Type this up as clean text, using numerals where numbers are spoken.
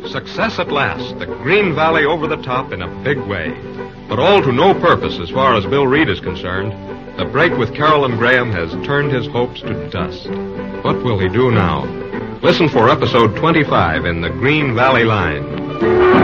Success at last, the Green Valley over the top in a big way. But all to no purpose as far as Bill Reed is concerned. The break with Carolyn Graham has turned his hopes to dust. What will he do now? Listen for episode 25 in the Green Valley Line.